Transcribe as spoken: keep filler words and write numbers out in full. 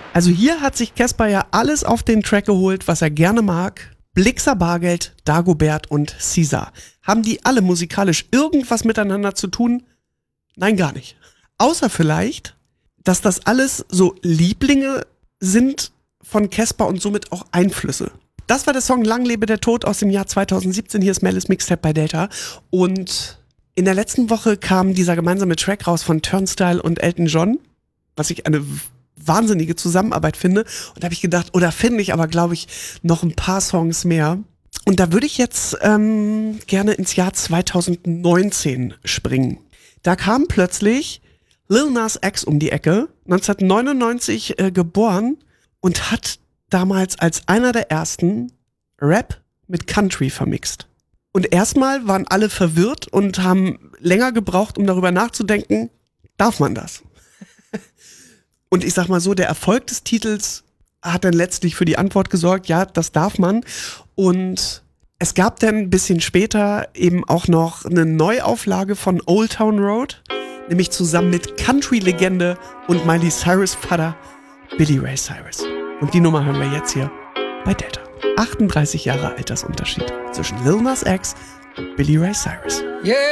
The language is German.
Also hier hat sich Caspar ja alles auf den Track geholt, was er gerne mag. Blixer Bargeld, Dagobert und Caesar. Haben die alle musikalisch irgendwas miteinander zu tun? Nein, gar nicht. Außer vielleicht, dass das alles so Lieblinge sind von Caspar und somit auch Einflüsse. Das war der Song Lang lebe der Tod aus dem Jahr zweitausendsiebzehn. Hier ist Melis Mixtape bei Delta. Und in der letzten Woche kam dieser gemeinsame Track raus von Turnstile und Elton John, was ich eine wahnsinnige Zusammenarbeit finde. Und da habe ich gedacht, oder finde ich aber, glaube ich, noch ein paar Songs mehr. Und da würde ich jetzt ähm, gerne ins Jahr zweitausendneunzehn springen. Da kam plötzlich Lil Nas X um die Ecke, neunzehnhundertneunundneunzig äh, geboren und hat damals als einer der ersten Rap mit Country vermixt. Und erstmal waren alle verwirrt und haben länger gebraucht, um darüber nachzudenken, darf man das? Und ich sag mal so, der Erfolg des Titels hat dann letztlich für die Antwort gesorgt, ja, das darf man. Und es gab dann ein bisschen später eben auch noch eine Neuauflage von Old Town Road, nämlich zusammen mit Country-Legende und Miley Cyrus Vater Billy Ray Cyrus. Und die Nummer hören wir jetzt hier bei Delta. achtunddreißig Jahre Altersunterschied zwischen Lil Nas X und Billy Ray Cyrus. Yeah.